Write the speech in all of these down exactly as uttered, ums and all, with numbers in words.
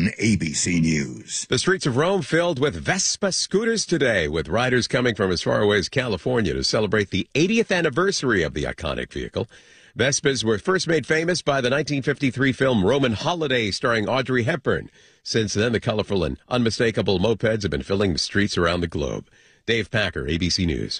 on A B C News. The streets of Rome filled with Vespa scooters today, with riders coming from as far away as California to celebrate the eightieth anniversary of the iconic vehicle. Vespas were first made famous by the nineteen fifty-three film Roman Holiday, starring Audrey Hepburn. Since then, the colorful and unmistakable mopeds have been filling the streets around the globe. Dave Packer, A B C News.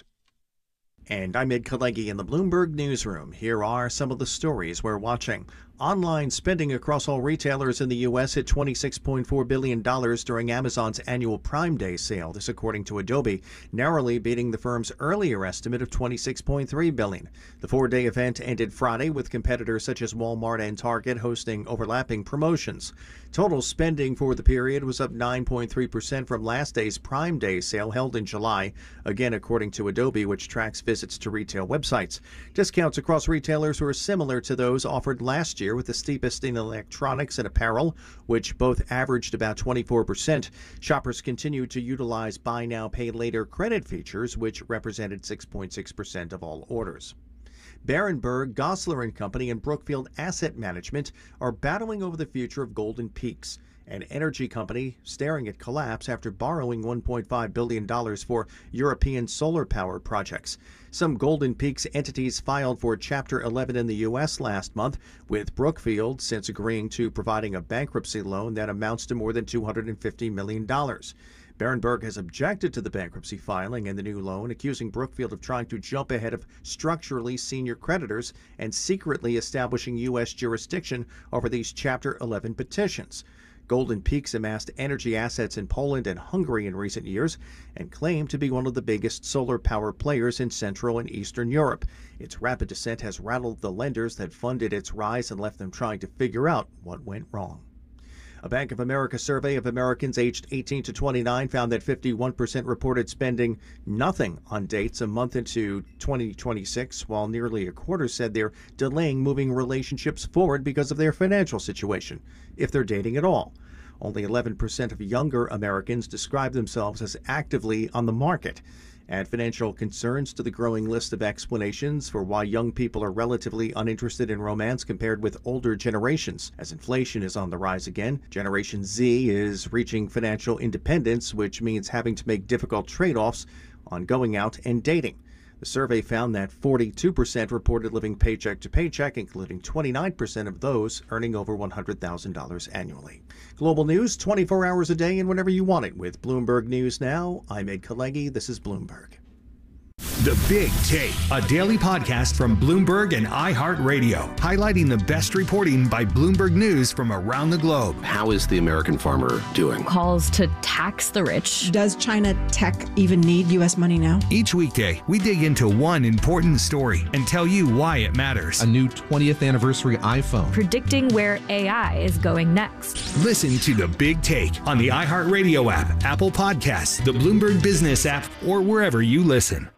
And I'm Ed Kalegi in the Bloomberg Newsroom. Here are some of the stories we're watching. Online spending across all retailers in the U S hit twenty-six point four billion dollars during Amazon's annual Prime Day sale, this according to Adobe, narrowly beating the firm's earlier estimate of twenty-six point three billion dollars. The four-day event ended Friday with competitors such as Walmart and Target hosting overlapping promotions. Total spending for the period was up nine point three percent from last day's Prime Day sale held in July, again according to Adobe, which tracks visits to retail websites. Discounts across retailers were similar to those offered last year, with the steepest in electronics and apparel, which both averaged about twenty-four percent. Shoppers continued to utilize buy now, pay later credit features, which represented six point six percent of all orders. Berenberg, Gosler and Company, and Brookfield Asset Management are battling over the future of Golden Peaks, an energy company staring at collapse after borrowing one point five billion dollars for European solar power projects. Some Golden Peaks entities filed for Chapter eleven in the U S last month, with Brookfield since agreeing to providing a bankruptcy loan that amounts to more than two hundred fifty million dollars. Berenberg has objected to the bankruptcy filing and the new loan, accusing Brookfield of trying to jump ahead of structurally senior creditors and secretly establishing U S jurisdiction over these Chapter eleven petitions. Golden Peaks amassed energy assets in Poland and Hungary in recent years and claimed to be one of the biggest solar power players in Central and Eastern Europe. Its rapid descent has rattled the lenders that funded its rise and left them trying to figure out what went wrong. A Bank of America survey of Americans aged eighteen to twenty-nine found that fifty-one percent reported spending nothing on dates a month into twenty twenty-six, while nearly a quarter said they're delaying moving relationships forward because of their financial situation, if they're dating at all. Only eleven percent of younger Americans describe themselves as actively on the market. Add financial concerns to the growing list of explanations for why young people are relatively uninterested in romance compared with older generations. As inflation is on the rise again, Generation Z is reaching financial independence, which means having to make difficult trade-offs on going out and dating. The survey found that forty-two percent reported living paycheck to paycheck, including twenty-nine percent of those earning over one hundred thousand dollars annually. Global news twenty-four hours a day and whenever you want it with Bloomberg News Now. I'm Ed Kalegi. This is Bloomberg. The Big Take, a daily podcast from Bloomberg and iHeartRadio, highlighting the best reporting by Bloomberg News from around the globe. How is the American farmer doing? Calls to tax the rich. Does China tech even need U S money now? Each weekday, we dig into one important story and tell you why it matters. A new twentieth anniversary iPhone. Predicting where A I is going next. Listen to The Big Take on the iHeartRadio app, Apple Podcasts, the Bloomberg Business app, or wherever you listen.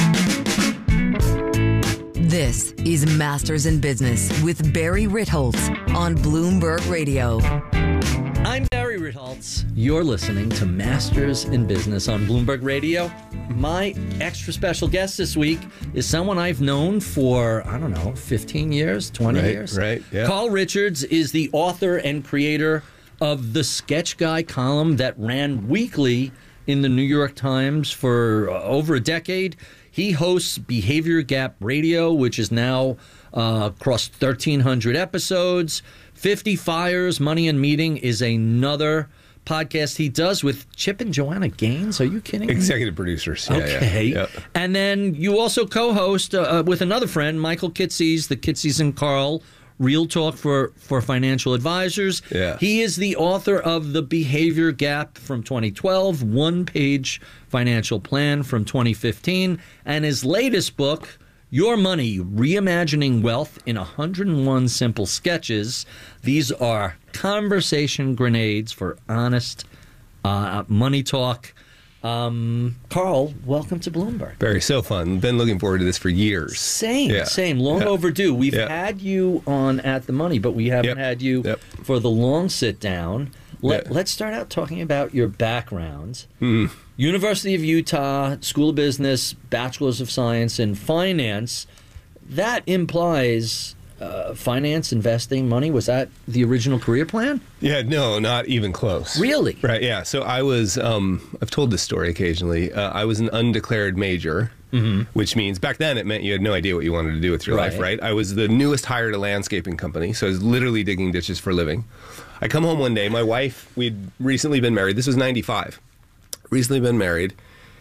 This is Masters in Business with Barry Ritholtz on Bloomberg Radio. I'm Barry Ritholtz. You're listening to Masters in Business on Bloomberg Radio. My extra special guest this week is someone I've known for, I don't know, fifteen years, twenty right, years. Right, yeah. Carl Richards is the author and creator of the Sketch Guy column that ran weekly in the New York Times for uh, over a decade. He hosts Behavior Gap Radio, which is now uh, across thirteen hundred episodes. fifty Fires, Money and Meeting is another podcast he does with Chip and Joanna Gaines. Are you kidding me? Executive producers. Yeah, okay. Yeah, yeah. And then you also co-host uh, with another friend, Michael Kitces, the Kitces and Carl Real Talk for, for Financial Advisors. Yeah. He is the author of The Behavior Gap from twenty twelve, One Page Financial Plan from twenty fifteen, and his latest book, Your Money, Reimagining Wealth in one hundred one Simple Sketches. These are conversation grenades for honest uh, money talk. Um, Carl, welcome to Bloomberg. Very so fun. Been looking forward to this for years. Same, yeah. same. Long yeah. overdue. We've yeah. had you on At the Money, but we haven't yep. had you yep. for the long sit down. Let, yeah. Let's start out talking about your background. Mm. University of Utah, School of Business, Bachelor's of Science in Finance. That implies uh, finance, investing, money? Was that the original career plan? Yeah, no, not even close. Really? Right, yeah. So I was, um, I've told this story occasionally. Uh, I was an undeclared major, mm-hmm. which means back then it meant you had no idea what you wanted to do with your Right. life, right? I was the newest hire at a landscaping company, so I was literally digging ditches for a living. I come home one day, my wife, we'd recently been married. This was ninety-five. Recently been married.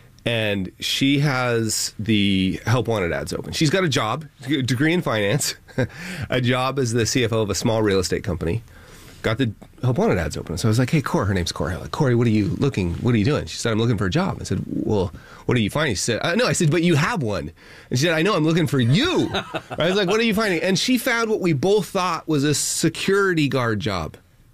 And she has the help wanted ads open. She's got a job, a degree in finance, a job as the C F O of a small real estate company. Got the help wanted ads open. So I was like, hey, Corey, her name's Corey. I'm like, Corey, what are you looking, what are you doing? She said, I'm looking for a job. I said, well, what are you finding? She said, uh, no, I said, but you have one. And she said, I know, I'm looking for you. I was like, what are you finding? And she found what we both thought was a security guard job.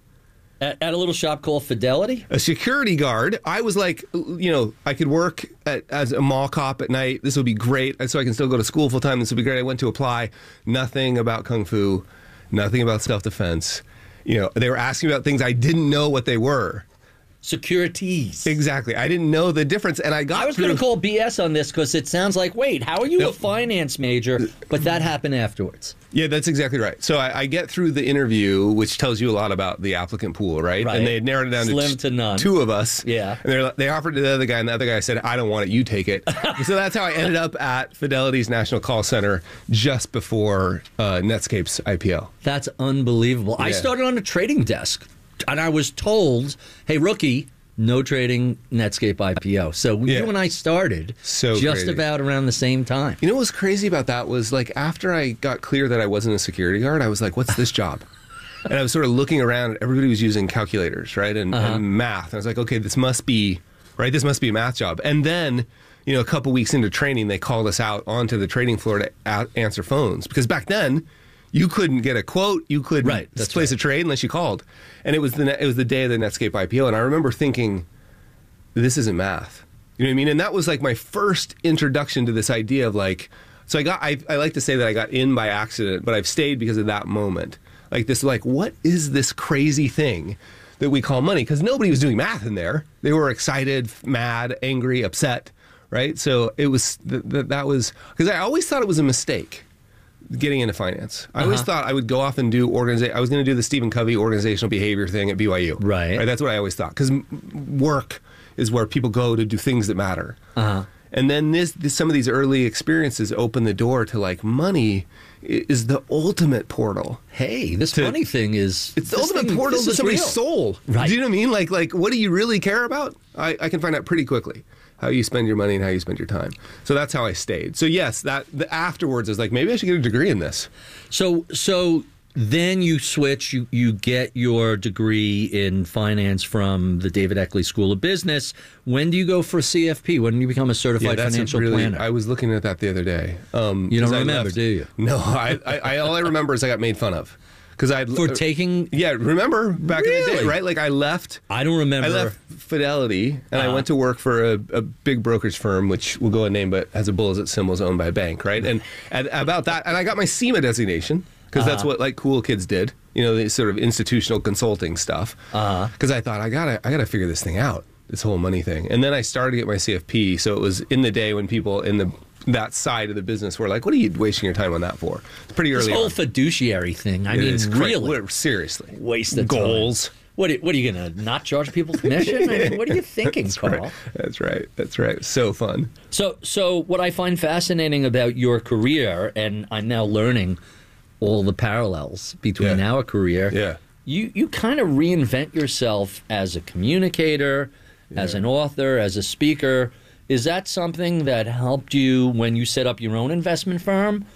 At, at a little shop called Fidelity? A security guard. I was like, you know, I could work at, as a mall cop at night. This would be great. So I can still go to school full time. This would be great. I went to apply. Nothing about Kung Fu. Nothing about self-defense. You know, they were asking about things I didn't know what they were. Securities. Exactly. I didn't know the difference. And I got I was going to call B S on this because it sounds like, wait, how are you no. a finance major? But that happened afterwards. Yeah, that's exactly right. So I, I get through the interview, which tells you a lot about the applicant pool, right? Right. And they had narrowed it down Slim to, to none. two of us. Yeah. And they're, they offered to the other guy, and the other guy said, I don't want it, you take it. So that's how I ended up at Fidelity's National Call Center just before uh, Netscape's I P O. That's unbelievable. Yeah. I started on a trading desk, and I was told, hey, rookie, no trading, Netscape I P O. So Yeah. you and I started So just crazy. about around the same time. You know what was crazy about that was, like, after I got clear that I wasn't a security guard, I was like, what's this job? And I was sort of looking around. Everybody was using calculators, right, and, Uh-huh. and math. And I was like, okay, this must be, right, this must be a math job. And then, you know, a couple weeks into training, they called us out onto the trading floor to a- answer phones. Because back then, you couldn't get a quote, you couldn't Right, that's place right. a trade unless you called. And it was the it was the day of the Netscape I P O. And I remember thinking, this isn't math. You know what I mean? And that was like my first introduction to this idea of, like, so I got, I, I like to say that I got in by accident, but I've stayed because of that moment. Like this, like, what is this crazy thing that we call money? Because nobody was doing math in there. They were excited, mad, angry, upset, right? So it was, th- th- that was, because I always thought it was a mistake getting into finance. I always Uh-huh. thought I would go off and do organiza- I was going to do the Stephen Covey organizational behavior thing at B Y U. Right. Right. That's what I always thought. Because m- work is where people go to do things that matter. Uh-huh. And then this, this, some of these early experiences open the door to, like, money i- is the ultimate portal. Hey, this To- money thing is... It's the this ultimate thing- portal this to is somebody's real. soul. Right. Do you know what I mean? Like, like, what do you really care about? I, I can find out pretty quickly how you spend your money and how you spend your time. So that's how I stayed. So yes, that the afterwards is like, maybe I should get a degree in this. So, so then you switch, you, you get your degree in finance from the David Eckley School of Business. When do you go for C F P? When do you become a certified that's a financial really, planner? I was looking at that the other day. Um, You don't 'cause I remember, left- do you? No, I, I, I all I remember is I got made fun of. Because I For taking... Yeah, remember back in the day, Really? right? Like I left I don't remember. I left Fidelity and I Uh-huh. went to work for a, a big brokerage firm, which will go unnamed, but has a bulls at symbols owned by a bank, right? And, and about that, and I got my SEMA designation because Uh-huh. that's what like cool kids did, you know, the sort of institutional consulting stuff. Uh-huh. Because I thought I gotta, I gotta figure this thing out, this whole money thing. And then I started to get my C F P. So it was in the day when people in the that side of the business were like, "What are you wasting your time on that for?" It's pretty This early. whole on. fiduciary thing, I It mean, is cra- really. we're- seriously, Waste of goals. time. What, are- what are you going to not charge people commission? I mean, what are you thinking, That's Carl? right. That's right. That's right. So fun. So, so what I find fascinating about your career, and I'm now learning all the parallels between Yeah. our career. Yeah. You you kind of reinvent yourself as a communicator, as an author, as a speaker. Is that something that helped you when you set up your own investment firm?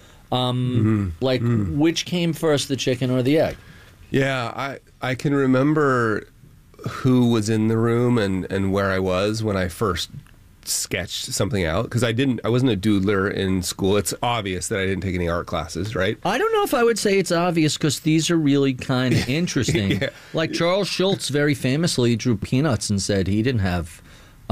Um, Mm-hmm. like, Mm. which came first, the chicken or the egg? Yeah, I I can remember who was in the room and, and where I was when I first sketched something out because I didn't I wasn't a doodler in school. It's obvious that I didn't take any art classes, right? I don't know if I would say it's obvious because these are really kind of interesting. Yeah. Like Charles Schultz very famously drew peanuts and said he didn't have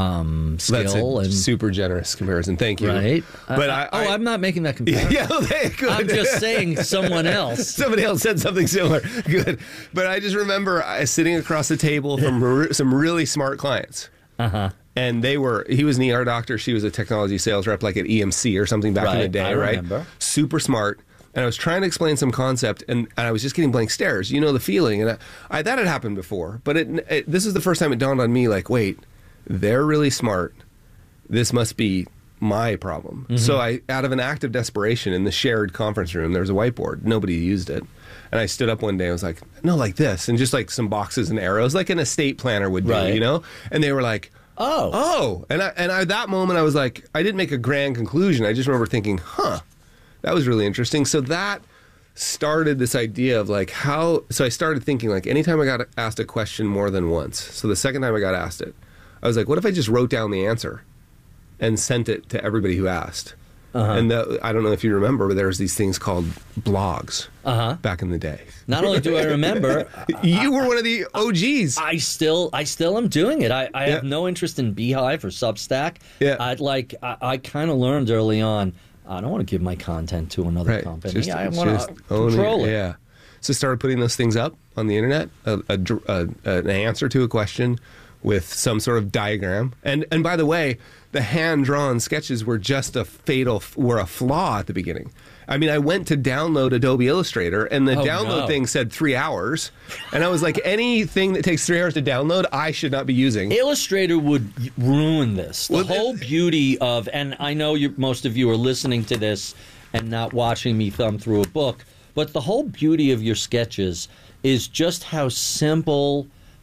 um, skill. That's a and super generous comparison. Thank you. Right? But I, I, oh, I, I'm not making that comparison. yeah, okay, good. I'm just saying someone else. Somebody else said something similar. Good. But I just remember I sitting across the table from re- some really smart clients. Uh-huh. And they were, he was an E R doctor. She was a technology sales rep like at E M C or something back in the Right, day, I right? remember. Super smart. and I was trying to explain some concept, and, and I was just getting blank stares. You know the feeling, and I, I, that had happened before, but it, it, this is the first time it dawned on me, like, wait, they're really smart. This must be my problem. Mm-hmm. So I, out of an act of desperation, in the shared conference room, there was a whiteboard. Nobody used it. And I stood up one day and was like, no, like this. And just like some boxes and arrows, like an estate planner would do, right. you know? And they were like, oh. Oh. And I, and I, that moment, I was like, I didn't make a grand conclusion. I just remember thinking, huh, that was really interesting. So that started this idea of like how, so I started thinking like anytime I got asked a question more than once. So the second time I got asked it, I was like, what if I just wrote down the answer and sent it to everybody who asked? Uh-huh. And the, I don't know if you remember, but there was these things called blogs uh-huh. back in the day. Not only do I remember, you were one of the O Gs. I still, I still am doing it. I, I yeah. have no interest in Beehive or Substack. Yeah. I'd like, I, I kind of learned early on. I don't want to give my content to another right. company. Just, I want to control it. Yeah. So started putting those things up on the internet, a, a, a, an answer to a question with some sort of diagram. And and by the way, the hand-drawn sketches were just a fatal, were a flaw at the beginning. I mean, I went to download Adobe Illustrator, and the oh, download no. thing said three hours. And I was like, anything that takes three hours to download, I should not be using. Illustrator would ruin this. The well, whole beauty of, and I know you, most of you are listening to this and not watching me thumb through a book, but the whole beauty of your sketches is just how simple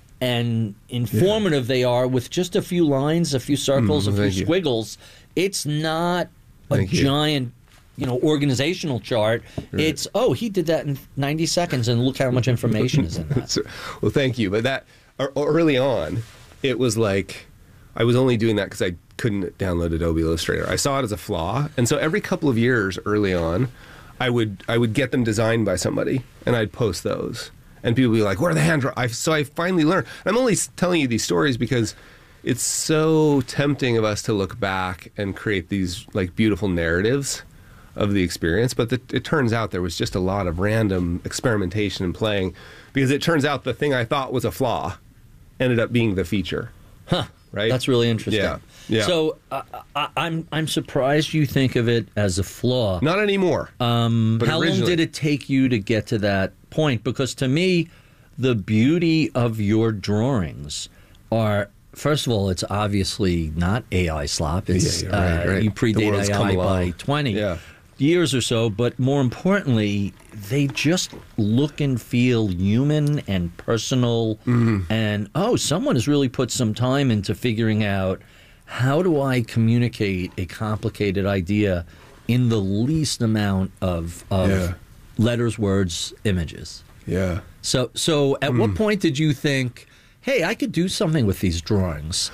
and informative yeah. they are with just a few lines, a few circles, mm, a few you. squiggles. It's not a thank giant, you. you know, organizational chart. Right. It's, oh, he did that in ninety seconds, and look how much information is in that. Well, thank you. But that, early on, it was like, I was only doing that because I couldn't download Adobe Illustrator. I saw it as a flaw. And so every couple of years early on, I would I would get them designed by somebody, and I'd post those. And people would be like, what are the hand draw? I, so I finally learned. I'm only telling you these stories because it's so tempting of us to look back and create these like beautiful narratives of the experience. But the, it turns out there was just a lot of random experimentation and playing, because it turns out the thing I thought was a flaw ended up being the feature. Huh. Right? That's really interesting. Yeah. Yeah. So uh, I, I'm I'm surprised you think of it as a flaw. Not anymore. Um, but how originally. long did it take you to get to that point? Because to me, the beauty of your drawings are, first of all, it's obviously not A I slop. It's yeah, yeah, right, uh, right. you predate A I by twenty yeah. years or so. But more importantly, they just look and feel human and personal. Mm-hmm. And oh, someone has really put some time into figuring out, how do I communicate a complicated idea in the least amount of, of yeah. letters, words, images? Yeah. So, so at mm. what point did you think, hey, I could do something with these drawings?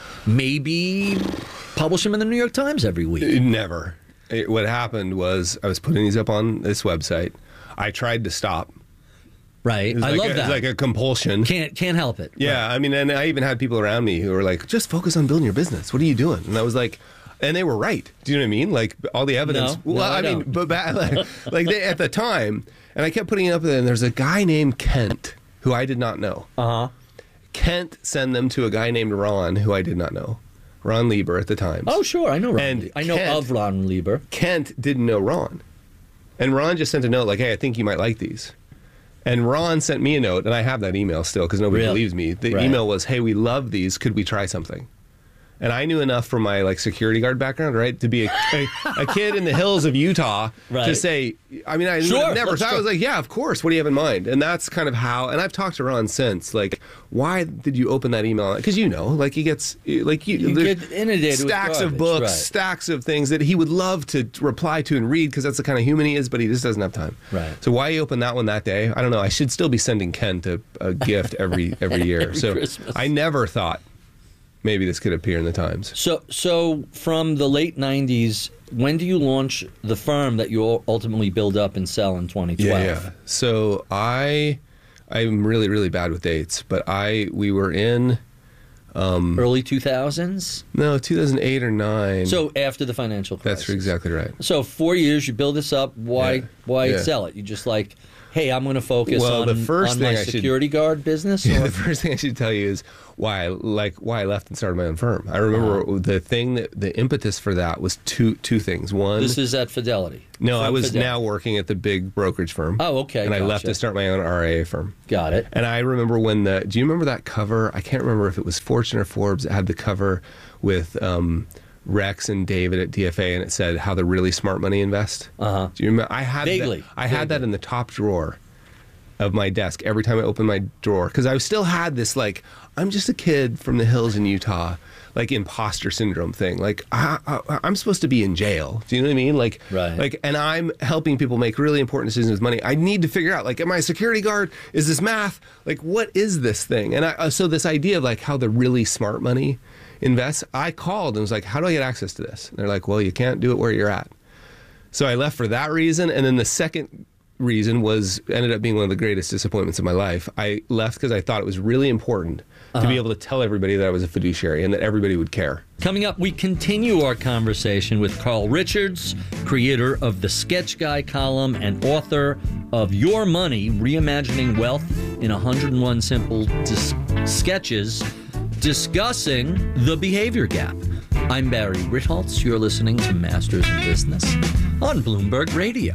Maybe publish them in the New York Times every week? Never. It, what happened was I was putting these up on this website. I tried to stop. Right. I like love a, that. It's like a compulsion. Can't can't help it. Yeah. Right. I mean, and I even had people around me who were like, just focus on building your business. What are you doing? And I was like, and they were right. Do you know what I mean? Like all the evidence. No, well, no, I, I mean, don't. but back, like, like they, at the time, and I kept putting it up there, and there's a guy named Kent who I did not know. Uh huh. Kent sent them to a guy named Ron who I did not know. Ron Lieber at the Times. Oh, sure. I know Ron. And Le- I know Kent, of Ron Lieber. Kent didn't know Ron. And Ron just sent a note like, hey, I think you might like these. And Ron sent me a note, and I have that email still because nobody really? believes me. The right. email was, hey, we love these. Could we try something? And I knew enough from my like security guard background, right, to be a, a, a kid in the hills of Utah right. to say, I mean, I sure, never thought, I was like, yeah, of course. What do you have in mind? And that's kind of how, and I've talked to Ron since, like, why did you open that email? Because, you know, like he gets, like, you, you get inundated stacks with of books, right. stacks of things that he would love to reply to and read because that's the kind of human he is, but he just doesn't have time. Right. So why you open that one that day? I don't know. I should still be sending Kent a, a gift every every year. every so Christmas. I never thought maybe this could appear in the Times. So, so from the late nineties, when do you launch the firm that you ultimately build up and sell in twenty twelve? Yeah, yeah. So I, I'm really, really bad with dates, but I, we were in... Um, early two thousands? No, two thousand eight or nine. So after the financial crisis. That's exactly right. So four years, you build this up. Why, yeah. why yeah. sell it? You just like... hey, I'm going to focus well, on, the first on thing my I security should, guard business? Or? The first thing I should tell you is why I, like, why I left and started my own firm. I remember uh-huh. the thing, that the impetus for that was two two things. One... This is at Fidelity. No, From I was Fidelity. now working at the big brokerage firm. Oh, okay. And gotcha. I left to start my own R I A firm. Got it. And I remember when the... Do you remember that cover? I can't remember if it was Fortune or Forbes that had the cover with... Um, Rex and David at D F A, and it said how the really smart money invest. Uh-huh. Do you remember? I had Vaguely. That, I Vaguely. had that in the top drawer of my desk every time I opened my drawer, because I still had this, like, I'm just a kid from the hills in Utah, like, imposter syndrome thing. Like, I, I, I'm supposed to be in jail. Do you know what I mean? Like, right. like, and I'm helping people make really important decisions with money. I need to figure out, like, am I a security guard? Is this math? Like, what is this thing? And I, so this idea of, like, how the really smart money invest, I called and was like, how do I get access to this? And they're like, well, you can't do it where you're at. So I left for that reason. And then the second reason was, ended up being one of the greatest disappointments of my life. I left because I thought it was really important uh-huh. to be able to tell everybody that I was a fiduciary and that everybody would care. Coming up, we continue our conversation with Carl Richards, creator of the Sketch Guy column and author of Your Money, Reimagining Wealth in one hundred one Simple Dis- Sketches, discussing the behavior gap. I'm Barry Ritholtz. You're listening to Masters in Business on Bloomberg Radio.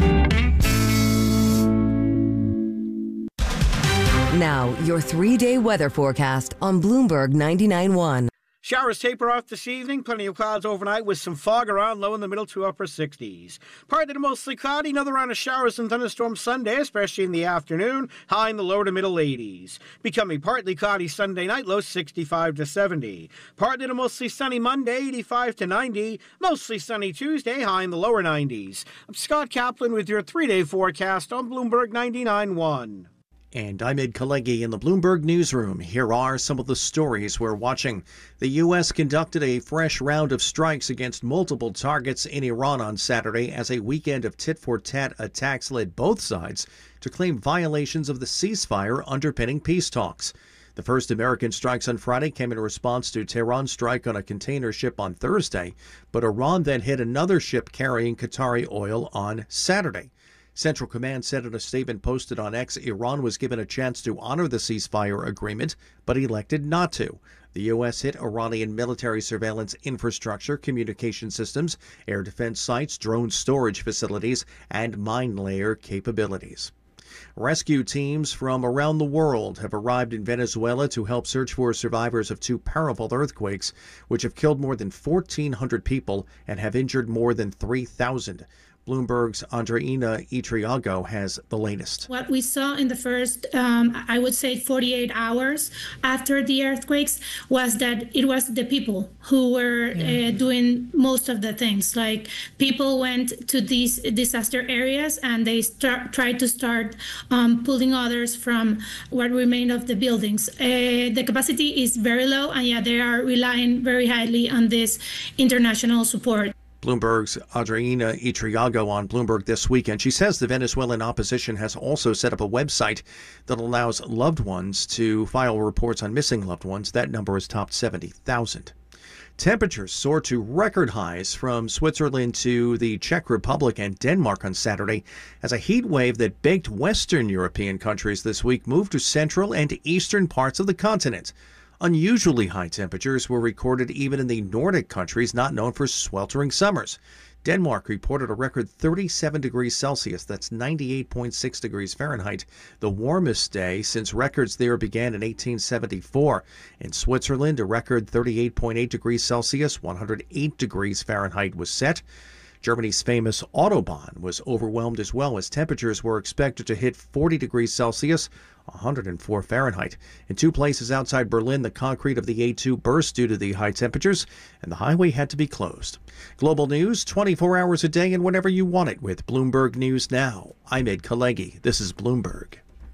Now, your three-day weather forecast on Bloomberg ninety-nine point one. Showers taper off this evening. Plenty of clouds overnight with some fog around, low in the middle to upper sixties. Partly to mostly cloudy. Another round of showers and thunderstorms Sunday, especially in the afternoon. High in the lower to middle eighties. Becoming partly cloudy Sunday night, low sixty-five to seventy. Partly to mostly sunny Monday, eighty-five to ninety. Mostly sunny Tuesday, high in the lower nineties. I'm Scott Kaplan with your three-day forecast on Bloomberg ninety-nine point one. And I'm Ed Kalegi in the Bloomberg Newsroom. Here are some of the stories we're watching. The U S conducted a fresh round of strikes against multiple targets in Iran on Saturday as a weekend of tit-for-tat attacks led both sides to claim violations of the ceasefire underpinning peace talks. The first American strikes on Friday came in response to Tehran's strike on a container ship on Thursday, but Iran then hit another ship carrying Qatari oil on Saturday. Central Command said in a statement posted on X, Iran was given a chance to honor the ceasefire agreement, but elected not to. The U S hit Iranian military surveillance infrastructure, communication systems, air defense sites, drone storage facilities, and mine layer capabilities. Rescue teams from around the world have arrived in Venezuela to help search for survivors of two powerful earthquakes, which have killed more than fourteen hundred people and have injured more than three thousand. Bloomberg's Andreina Itriago has the latest. What we saw in the first, um, I would say, forty-eight hours after the earthquakes was that it was the people who were yeah. uh, doing most of the things. Like people went to these disaster areas and they start, tried to start um, pulling others from what remained of the buildings. Uh, the capacity is very low, and yeah, they are relying very highly on this international support. Bloomberg's Adriana Itriago on Bloomberg This Weekend. She says the Venezuelan opposition has also set up a website that allows loved ones to file reports on missing loved ones. That number has topped seventy thousand. Temperatures soared to record highs from Switzerland to the Czech Republic and Denmark on Saturday as a heat wave that baked Western European countries this week moved to central and eastern parts of the continent. Unusually high temperatures were recorded even in the Nordic countries not known for sweltering summers. Denmark reported a record thirty-seven degrees Celsius, that's ninety-eight point six degrees Fahrenheit, the warmest day since records there began in eighteen seventy-four. In Switzerland, a record thirty-eight point eight degrees Celsius, one hundred eight degrees Fahrenheit was set. Germany's famous Autobahn was overwhelmed as well as temperatures were expected to hit forty degrees Celsius, one hundred four Fahrenheit. In two places outside Berlin, the concrete of the A two burst due to the high temperatures, and the highway had to be closed. Global news, twenty-four hours a day and whenever you want it with Bloomberg News Now. I'm Ed Kalegi. This is Bloomberg.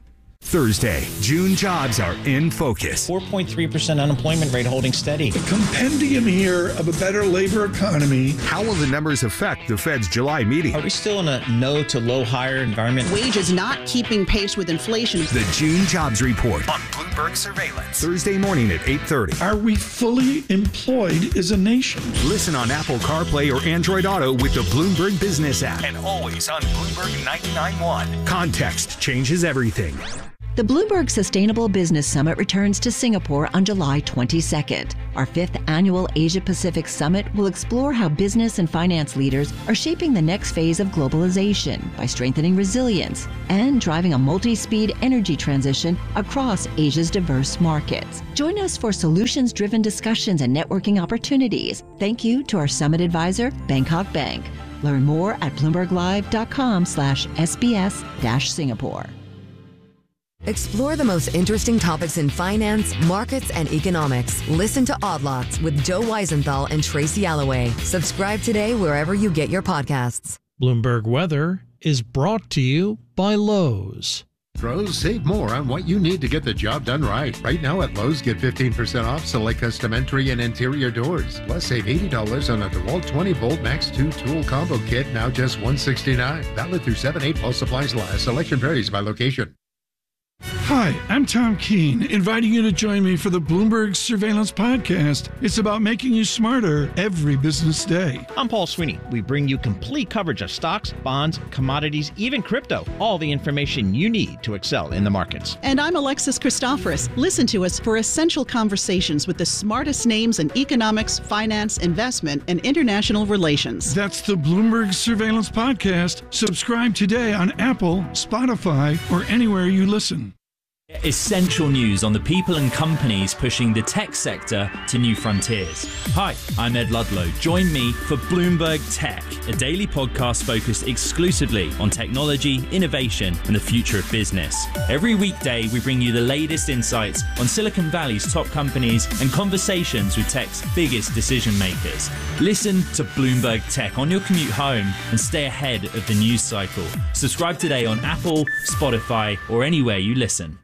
Thursday, June jobs are in focus. four point three percent unemployment rate holding steady. A compendium here of a better labor economy. How will the numbers affect the Fed's July meeting? Are we still in a no to low hire environment? Wages not keeping pace with inflation. The June jobs report on Bloomberg Surveillance. Thursday morning at eight thirty. Are we fully employed as a nation? Listen on Apple CarPlay or Android Auto with the Bloomberg Business app. And always on Bloomberg ninety-nine point one. Context changes everything. The Bloomberg Sustainable Business Summit returns to Singapore on July twenty-second. Our fifth annual Asia-Pacific Summit will explore how business and finance leaders are shaping the next phase of globalization by strengthening resilience and driving a multi-speed energy transition across Asia's diverse markets. Join us for solutions-driven discussions and networking opportunities. Thank you to our summit advisor, Bangkok Bank. Learn more at bloomberglive.com slash SBS dash Singapore. Explore the most interesting topics in finance, markets, and economics. Listen to Odd Lots with Joe Weisenthal and Tracy Alloway. Subscribe today wherever you get your podcasts. Bloomberg Weather is brought to you by Lowe's. Pros, save more on what you need to get the job done right. Right now at Lowe's, get fifteen percent off select custom entry and interior doors. Plus, save eighty dollars on a DeWalt twenty volt Max two tool combo kit, now just one hundred sixty-nine dollars. Valid through seven eight while supplies last. Selection varies by location. Hi, I'm Tom Keene, inviting you to join me for the Bloomberg Surveillance Podcast. It's about making you smarter every business day. I'm Paul Sweeney. We bring you complete coverage of stocks, bonds, commodities, even crypto. All the information you need to excel in the markets. And I'm Alexis Christoforous. Listen to us for essential conversations with the smartest names in economics, finance, investment, and international relations. That's the Bloomberg Surveillance Podcast. Subscribe today on Apple, Spotify, or anywhere you listen. Essential news on the people and companies pushing the tech sector to new frontiers. Hi, I'm Ed Ludlow. Join me for Bloomberg Tech, a daily podcast focused exclusively on technology, innovation, and the future of business. Every weekday, we bring you the latest insights on Silicon Valley's top companies and conversations with tech's biggest decision makers. Listen to Bloomberg Tech on your commute home and stay ahead of the news cycle. Subscribe today on Apple, Spotify, or anywhere you listen.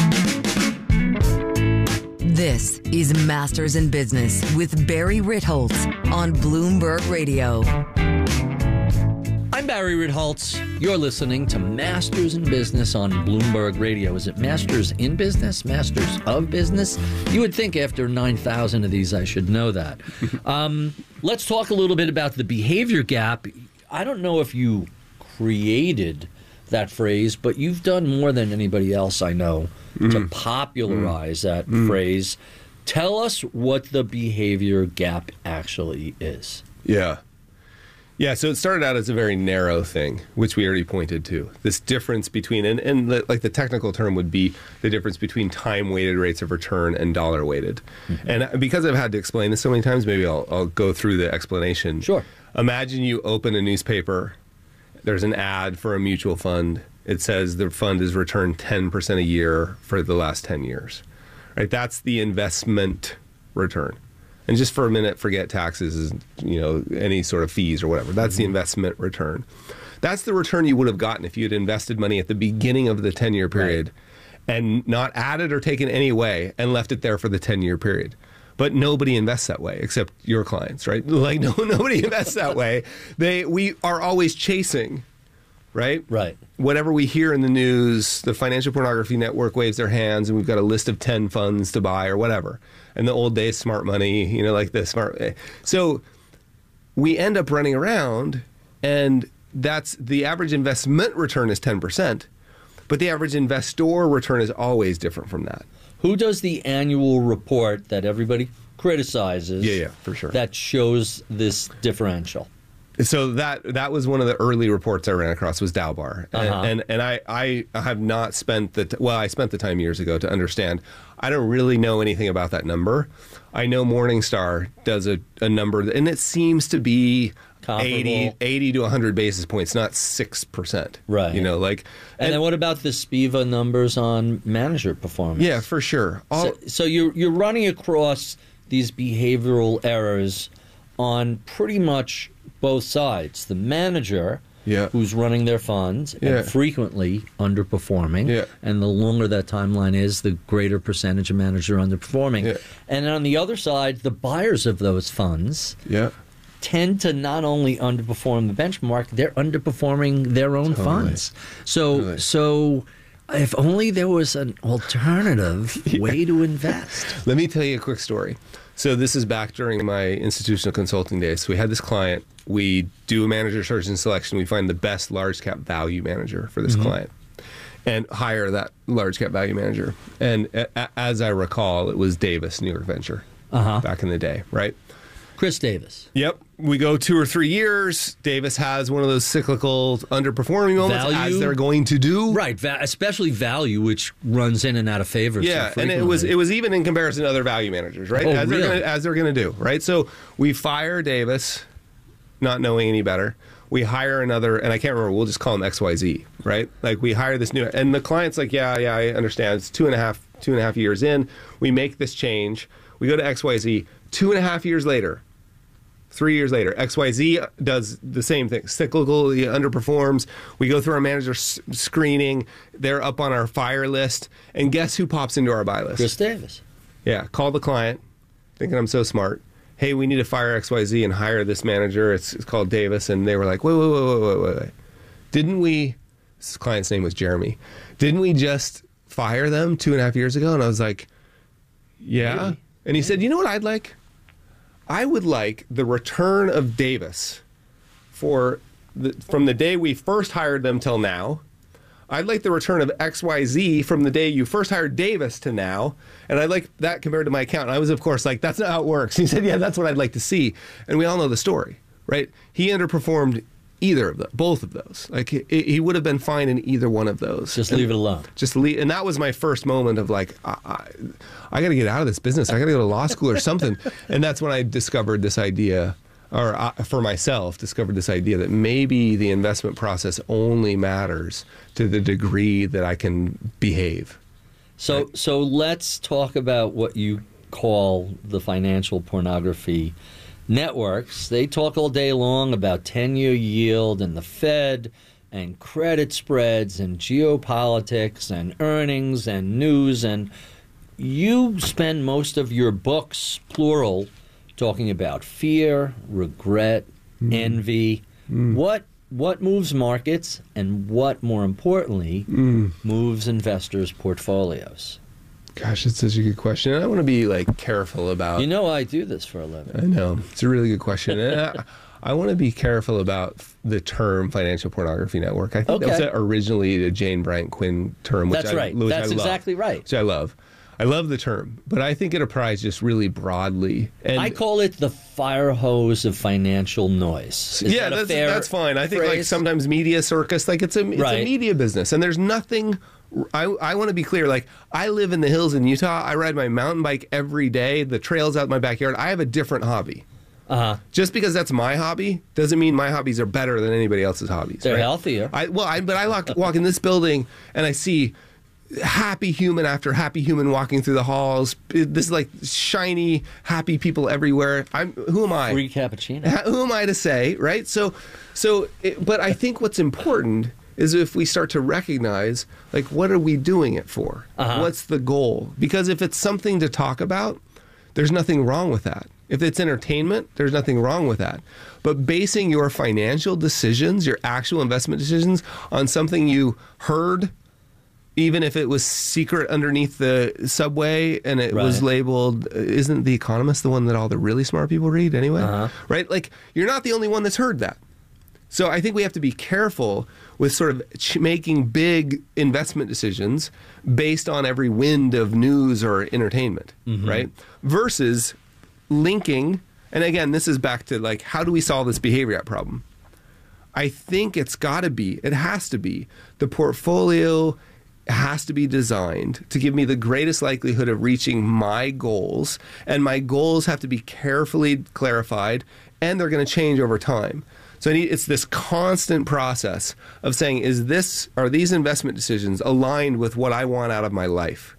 This is Masters in Business with Barry Ritholtz on Bloomberg Radio. I'm Barry Ritholtz. You're listening to Masters in Business on Bloomberg Radio. Is it Masters in Business? Masters of Business? You would think after nine thousand of these I should know that. um, let's talk a little bit about the behavior gap. I don't know if you created that phrase, but you've done more than anybody else I know mm. to popularize mm. that mm. phrase. Tell us what the behavior gap actually is. Yeah. Yeah, so it started out as a very narrow thing, which we already pointed to. This difference between, and, and the, like the technical term would be the difference between time-weighted rates of return and dollar-weighted. Mm-hmm. And because I've had to explain this so many times, maybe I'll, I'll go through the explanation. Sure. Imagine you open a newspaper. There's an ad for a mutual fund. It says the fund has returned ten percent a year for the last ten years. Right? That's the investment return. And just for a minute, forget taxes, you know, any sort of fees or whatever. That's the investment return. That's the return you would have gotten if you had invested money at the beginning of the ten-year period right. and not added or taken any away and left it there for the ten-year period. But nobody invests that way except your clients, right? Like no, nobody invests that way. They we are always chasing, right? Right. Whatever we hear in the news, the Financial Pornography Network waves their hands, and we've got a list of ten funds to buy or whatever. And the old days, smart money, you know, like the smart. So we end up running around, and that's the average investment return is ten percent, but the average investor return is always different from that. Who does the annual report that everybody criticizes? Yeah, yeah, for sure. That shows this differential. So that that was one of the early reports I ran across was Dalbar, and uh-huh. and, and I, I have not spent the t- well I spent the time years ago to understand. I don't really know anything about that number. I know Morningstar does a, a number, and it seems to be eighty, eighty to one hundred basis points, not six percent. Right. You know, like. And, and then what about the SPIVA numbers on manager performance? Yeah, for sure. All, so, so you're you're running across these behavioral errors on pretty much both sides. The manager yeah. who's running their funds Yeah. and frequently underperforming. Yeah. And the longer that timeline is, the greater percentage of managers are underperforming. Yeah. And on the other side, the buyers of those funds yeah. tend to not only underperform the benchmark, they're underperforming their own Totally. funds. So, Totally. so if only there was an alternative yeah. way to invest. Let me tell you a quick story. So this is back during my institutional consulting days. So we had this client. We do a manager search and selection. We find the best large cap value manager for this mm-hmm. client and hire that large cap value manager. And a- a- as I recall, it was Davis, New York Venture, uh-huh. back in the day, right? Chris Davis. Yep. We go two or three years. Davis has one of those cyclical underperforming moments, value, as they're going to do. Right. Va- especially value, which runs in and out of favor. Yeah, so and it was it was even in comparison to other value managers, right? Oh, as, really? they're gonna, as they're going to do, right? So we fire Davis, not knowing any better. We hire another, and I can't remember. We'll just call him X Y Z, right? Like we hire this new, and the client's like, yeah, yeah, I understand. It's two and a half, two and a half years in. We make this change. We go to X Y Z. Two and a half years later. Three years later, X Y Z does the same thing. Cyclically underperforms. We go through our manager s- screening. They're up on our fire list. And guess who pops into our buy list? Chris Davis. Yeah. Call the client, thinking I'm so smart. Hey, we need to fire X Y Z and hire this manager. It's, it's called Davis. And they were like, wait, wait, wait, wait, wait, wait, wait. Didn't we, this client's name was Jeremy. Didn't we just fire them two and a half years ago? And I was like, yeah. Maybe. And he said, you know what I'd like? I would like the return of Davis for the, from the day we first hired them till now. I'd like the return of X Y Z from the day you first hired Davis to now. And I'd like that compared to my account. And I was, of course, like, that's not how it works. He said, yeah, that's what I'd like to see. And we all know the story, right? He underperformed either of them, both of those. Like, he, he would have been fine in either one of those. Just and leave it alone. Just leave. And that was my first moment of like, I, I, I got to get out of this business. I got to go to law school or something. And that's when I discovered this idea, or uh, for myself, discovered this idea that maybe the investment process only matters to the degree that I can behave. So, right? so let's talk about what you call the financial pornography networks. They talk all day long about ten-year yield and the Fed and credit spreads and geopolitics and earnings and news. And you spend most of your books, plural, talking about fear, regret, mm. envy. Mm. What what moves markets and what, more importantly, mm. moves investors' portfolios? Gosh, that's such a good question. And I want to be like careful about. You know, I do this for a living. I know it's a really good question. And I, I want to be careful about the term financial pornography network. I think okay. that was originally a Jane Bryant Quinn term. Which That's I, right. Which That's I love, exactly right. Which I love. I love the term, but I think it applies just really broadly. And I call it the fire hose of financial noise. Is yeah, that a that's, fair that's fine. I think phrase? like sometimes media circus, like it's a it's right. a media business, and there's nothing. I, I want to be clear. Like, I live in the hills in Utah. I ride my mountain bike every day. The trail's out in my backyard. I have a different hobby. Uh-huh. Just because that's my hobby doesn't mean my hobbies are better than anybody else's hobbies. They're right? healthier. I, well, I, but I walk, walk in this building and I see happy human after happy human walking through the halls. This is like shiny, happy people everywhere. I'm who am I? Free cappuccino. Who am I to say, right? So, so, it, but I think what's important is if we start to recognize, like, what are we doing it for? Uh-huh. What's the goal? Because if it's something to talk about, there's nothing wrong with that. If it's entertainment, there's nothing wrong with that. But basing your financial decisions, your actual investment decisions, on something you heard, even if it was secret underneath the subway and it right. was labeled, isn't The Economist the one that all the really smart people read anyway? Uh-huh. Right? Like, you're not the only one that's heard that. So I think we have to be careful with sort of ch- making big investment decisions based on every wind of news or entertainment, mm-hmm. right? Versus linking, and again, this is back to like, how do we solve this behavior gap problem? I think it's got to be, it has to be, the portfolio has to be designed to give me the greatest likelihood of reaching my goals, and my goals have to be carefully clarified, and they're going to change over time. So I need, it's this constant process of saying, is this, are these investment decisions aligned with what I want out of my life?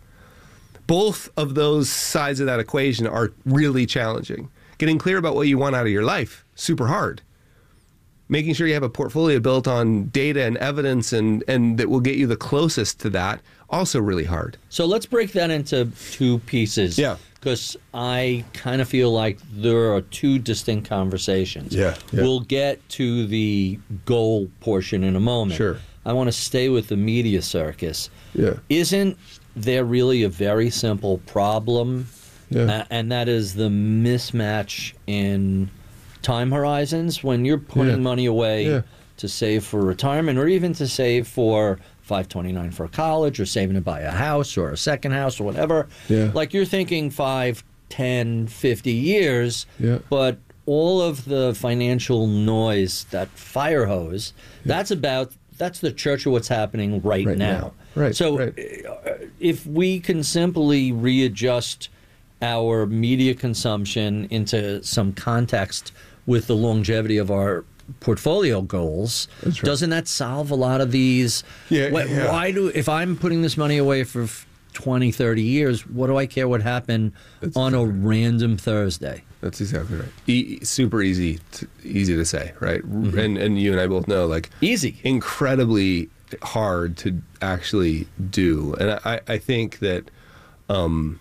Both of those sides of that equation are really challenging. Getting clear about what you want out of your life, super hard. making sure you have a portfolio built on data and evidence and, and that will get you the closest to that, also really hard. So let's break that into two pieces. Yeah. Because I kind of feel like there are two distinct conversations. Yeah, yeah. We'll get to the goal portion in a moment. Sure. I want to stay with the media circus. Yeah. Isn't there really a very simple problem? Yeah. Uh, and that is the mismatch in time horizons when you're putting Yeah. money away Yeah. to save for retirement or even to save for five twenty-nine for college or saving to buy a house or a second house or whatever. Yeah. Like you're thinking five, ten, fifty years, Yeah. but all of the financial noise, that fire hose, that's about, that's the church of what's happening right, Right now. now. Right, So right. uh, if we can simply readjust our media consumption into some context with the longevity of our portfolio goals, That's right. doesn't that solve a lot of these? Yeah, why, yeah. why do, if I'm putting this money away for twenty, thirty years, what do I care what happened That's on a exactly random Thursday? That's exactly right. E- super easy, to, easy to say, right? Mm-hmm. And and you and I both know, like, easy, incredibly hard to actually do. And I, I think that um,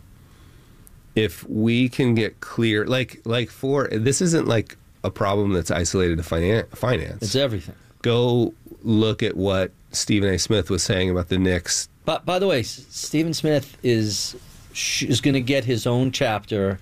if we can get clear, like like for this isn't like a problem that's isolated to finan- finance. It's everything. Go look at what Stephen A. Smith was saying about the Knicks. But by the way, S- Stephen Smith is sh- is going to get his own chapter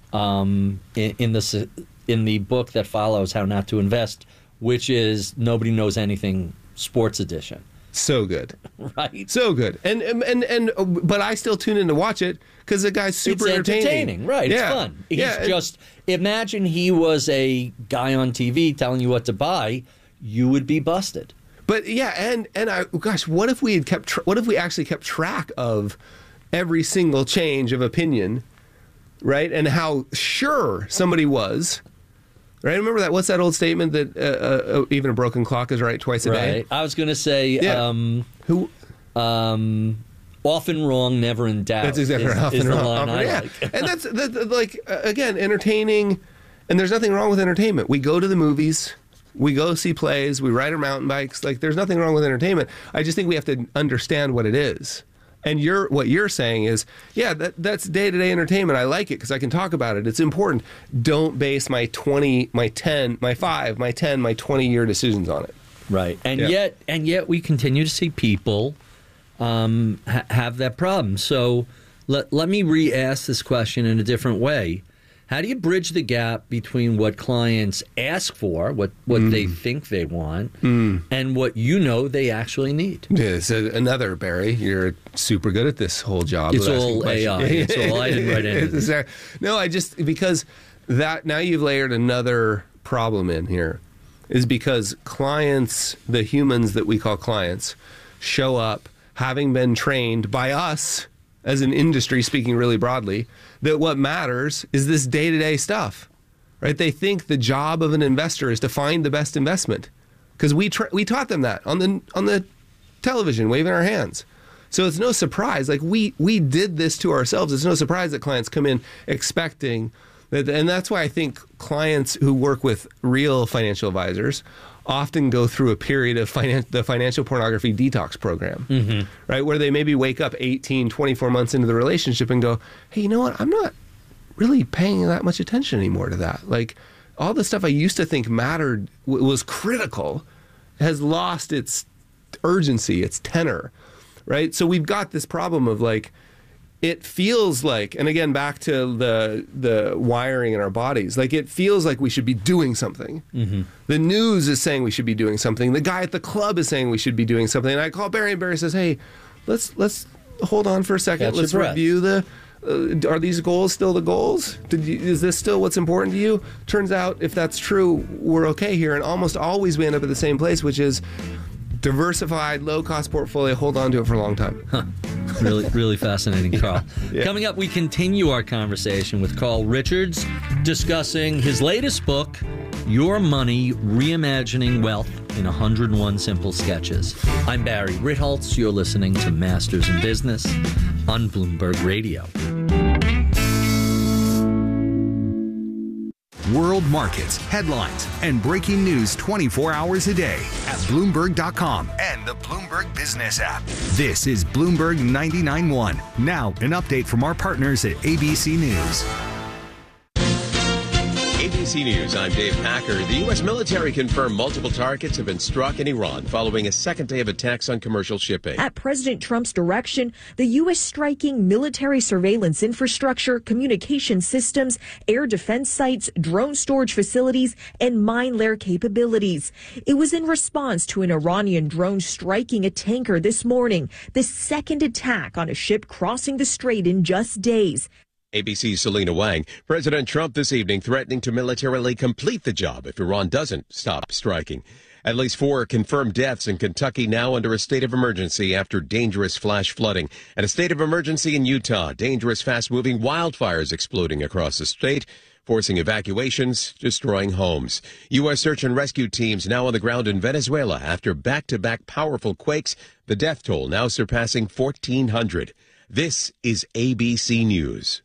um, in, in the s- in the book that follows How Not to Invest, which is Nobody Knows Anything Sports Edition. So good, right? So good, and and and, and uh, but I still tune in to watch it because the guy's super it's entertaining, right? Yeah. It's fun. He's yeah, and- just imagine he was a guy on T V telling you what to buy, you would be busted. But yeah, and and I gosh, what if we had kept? Tra- what if we actually kept track of every single change of opinion, right? And how sure somebody was, right? Remember that? What's that old statement that uh, uh, even a broken clock is right twice a day? Right. I was going to say, Yeah. um, who, um, often wrong, never in doubt. That's exactly is, right. is Often the wrong, line often- I yeah. like. And that's that, that, like uh, again, entertaining, and there's nothing wrong with entertainment. We go to the movies. We go see plays, we ride our mountain bikes. Like, there's nothing wrong with entertainment. I just think we have to understand what it is. And you're what you're saying is, yeah, that that's day-to-day entertainment. I like it because I can talk about it. It's important. Don't base my twenty, my ten, my five, my ten, my twenty-year decisions on it. Right. And Yeah. yet, and yet, we continue to see people um, ha- have that problem. So let let me re-ask this question in a different way. How do you bridge the gap between what clients ask for, what, what Mm. they think they want, Mm. and what you know they actually need? Yeah, it's a, another, Barry. You're super good at this whole job. It's of asking all questions. A I. It's all, I didn't write anything. It's, uh, no, I just, because that, now you've layered another problem in here, is because clients, the humans that we call clients, show up having been trained by us as an industry, speaking really broadly, that what matters is this day-to-day stuff, right? They think the job of an investor is to find the best investment, because we tra- we taught them that on the on the television, waving our hands. So it's no surprise. Like we we did this to ourselves. It's no surprise that clients come in expecting that, and that's why I think clients who work with real financial advisors often go through a period of finan- the financial pornography detox program, Mm-hmm. right? Where they maybe wake up eighteen, twenty-four months into the relationship and go, hey, you know what? I'm not really paying that much attention anymore to that. Like all the stuff I used to think mattered, w- was critical, has lost its urgency, its tenor, right? So we've got this problem of like, it feels like, and again, back to the the wiring in our bodies, like it feels like we should be doing something. Mm-hmm. The news is saying we should be doing something. The guy at the club is saying we should be doing something. And I call Barry, and Barry says, "Hey, let's let's hold on for a second. Catch your let's breath. review the. Uh, are these goals still the goals? Did you, is this still what's important to you?" Turns out, if that's true, we're okay here. And almost always we end up at the same place, which is diversified, low-cost portfolio. Hold on to it for a long time. Huh. Really, really fascinating, Carl. Yeah. Coming up, we continue our conversation with Carl Richards, discussing his latest book, Your Money, Reimagining Wealth in one hundred one Simple Sketches. I'm Barry Ritholtz. You're listening to Masters in Business on Bloomberg Radio. World world markets, headlines, and breaking news twenty-four hours a day at Bloomberg dot com and the Bloomberg Business app. This is Bloomberg ninety-nine point one. Now, an update from our partners at A B C News. A B C News, I'm Dave Packer. The U S military confirmed multiple targets have been struck in Iran following a second day of attacks on commercial shipping. At President Trump's direction, the U S striking military surveillance infrastructure, communication systems, air defense sites, drone storage facilities, and mine layer capabilities. It was in response to an Iranian drone striking a tanker this morning, the second attack on a ship crossing the strait in just days. A B C's Selena Wang. President Trump this evening threatening to militarily complete the job if Iran doesn't stop striking. At least four confirmed deaths in Kentucky now under a state of emergency after dangerous flash flooding. And a state of emergency in Utah. Dangerous fast-moving wildfires exploding across the state, forcing evacuations, destroying homes. U S search and rescue teams now on the ground in Venezuela after back-to-back powerful quakes. The death toll now surpassing fourteen hundred. This is A B C News.